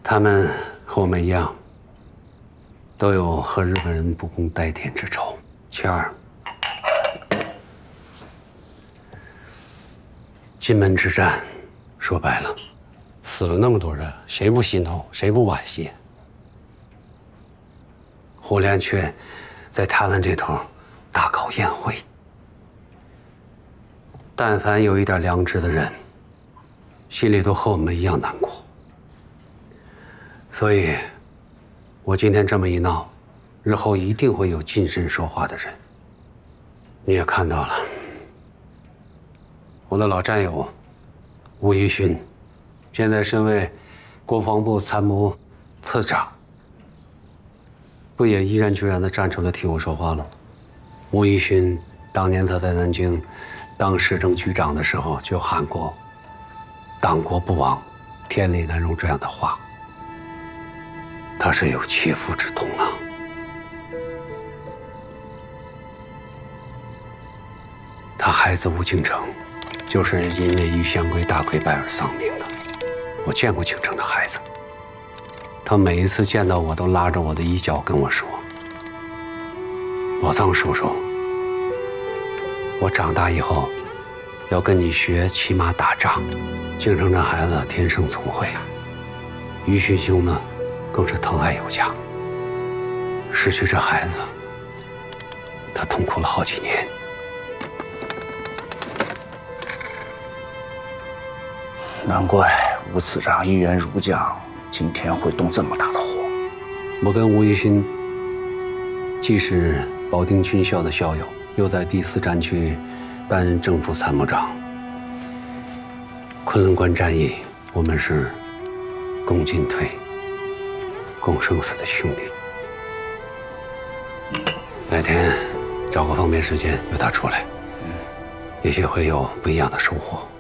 他们和我们一样，都有和日本人不共戴天之仇。其二，金门之战，说白了，死了那么多人，谁不心痛，谁不惋惜？胡连却在台湾这头大搞宴会。但凡有一点良知的人，心里都和我们一样难过。所以，我今天这么一闹，日后一定会有近身说话的人。你也看到了，我的老战友吴宜勋，现在身为国防部参谋次长，不也毅然决然地站出来替我说话了？吴宜勋当年他在南京当市政局长的时候，就喊过“党国不亡，天理难容”这样的话。他是有切肤之痛啊。他孩子吴敬城，就是因为与湘桂大溃败而丧命的。我见过敬城的孩子，他每一次见到我都拉着我的衣角跟我说：“宝藏叔叔，我长大以后要跟你学骑马打仗。”敬城这孩子天生聪慧啊。于勋兄呢，更是疼爱有加。失去这孩子，他痛苦了好几年。 难怪吴次长一员儒将，今天会动这么大的火。 我跟吴宜勋既是保定军校的校友，又在第4战区担任正副参谋长。昆仑关战役，我们是共进退、共生死的兄弟。哪天找个方便时间约他出来，也许会有不一样的收获。